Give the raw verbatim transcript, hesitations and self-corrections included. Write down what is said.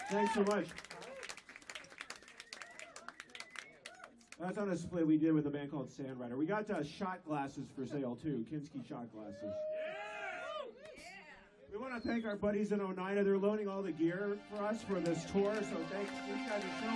Thanks so much. That's on a split we did with a band called Sandrider. We got uh, shot glasses for sale too, Kinski shot glasses. We want to thank our buddies in Oneida. They're loaning all the gear for us for this tour, so thanks. These guys are so